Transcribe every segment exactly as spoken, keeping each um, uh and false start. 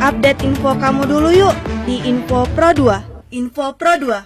Update info kamu dulu yuk di Info Pro dua. Info Pro dua.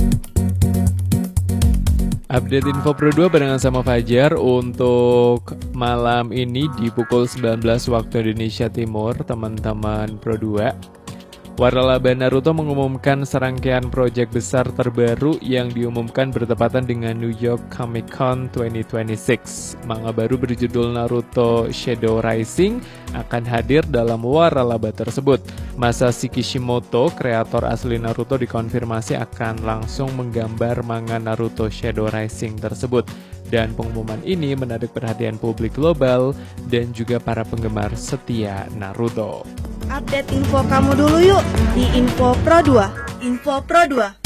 Update Info Pro dua barengan sama Fajar untuk malam ini di pukul sembilan belas waktu Indonesia Timur, teman-teman Pro dua. Waralaba Naruto mengumumkan serangkaian proyek besar terbaru yang diumumkan bertepatan dengan New York Comic Con dua ribu dua puluh enam. Manga baru berjudul Naruto Shadow Rising akan hadir dalam waralaba tersebut. Masashi Kishimoto, kreator asli Naruto, dikonfirmasi akan langsung menggambar manga Naruto Shadow Rising tersebut. Dan pengumuman ini menarik perhatian publik global dan juga para penggemar setia Naruto. Update info kamu dulu yuk di Info Pro dua. Info Pro dua.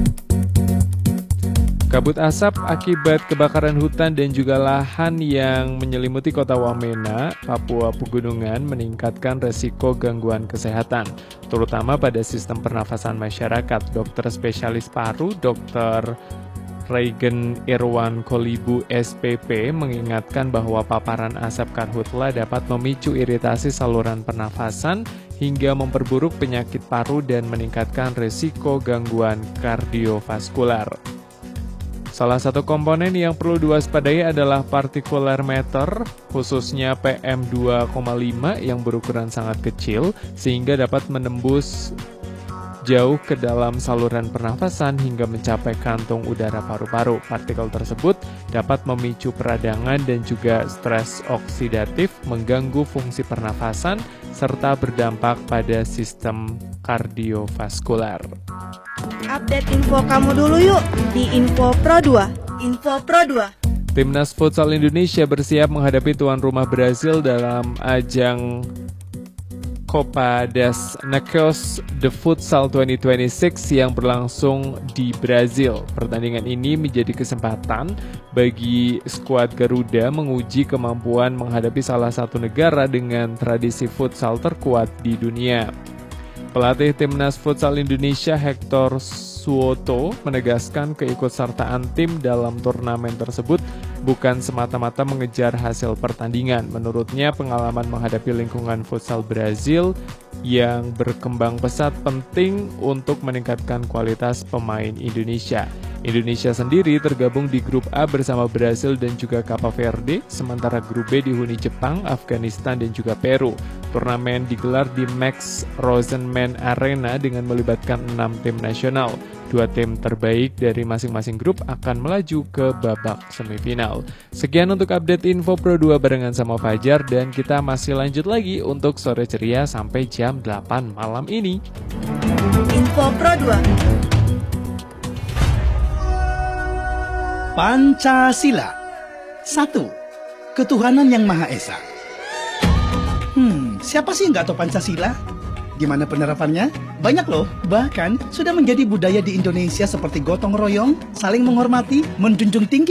Kabut asap akibat kebakaran hutan dan juga lahan yang menyelimuti kota Wamena, Papua Pegunungan meningkatkan resiko gangguan kesehatan, terutama pada sistem pernafasan masyarakat. Dokter spesialis paru, Dokter Regen Irwan Kolibu S P P mengingatkan bahwa paparan asap karhutla dapat memicu iritasi saluran pernafasan hingga memperburuk penyakit paru dan meningkatkan risiko gangguan kardiovaskular. Salah satu komponen yang perlu diwaspadai adalah partikular matter, khususnya P M dua koma lima yang berukuran sangat kecil sehingga dapat menembus jauh ke dalam saluran pernafasan hingga mencapai kantung udara paru-paru. Partikel tersebut dapat memicu peradangan dan juga stres oksidatif, mengganggu fungsi pernafasan, serta berdampak pada sistem kardiovaskular. Update info kamu dulu yuk di Info Pro dua. Info Pro dua. Timnas Futsal Indonesia bersiap menghadapi tuan rumah Brazil dalam ajang Copa das Nações de Futsal dua ribu dua puluh enam yang berlangsung di Brazil. Pertandingan ini menjadi kesempatan bagi skuad Garuda menguji kemampuan menghadapi salah satu negara dengan tradisi futsal terkuat di dunia. Pelatih Timnas Futsal Indonesia Hector Suoto menegaskan keikutsertaan tim dalam turnamen tersebut bukan semata-mata mengejar hasil pertandingan. Menurutnya, pengalaman menghadapi lingkungan futsal Brazil yang berkembang pesat penting untuk meningkatkan kualitas pemain Indonesia. Indonesia sendiri tergabung di grup A bersama Brasil dan juga Cape Verde, sementara grup B dihuni Jepang, Afghanistan, dan juga Peru. Turnamen digelar di Max Rosenman Arena dengan melibatkan enam tim nasional. Dua tim terbaik dari masing-masing grup akan melaju ke babak semifinal. Sekian untuk update Info Pro dua barengan sama Fajar, dan kita masih lanjut lagi untuk Sore Ceria sampai jam delapan malam ini. Info Pro dua. Pancasila. Satu, ketuhanan yang Maha Esa. Hmm, siapa sih yang nggak tahu Pancasila? Gimana penerapannya? Banyak loh, bahkan sudah menjadi budaya di Indonesia seperti gotong royong, saling menghormati, menjunjung tinggi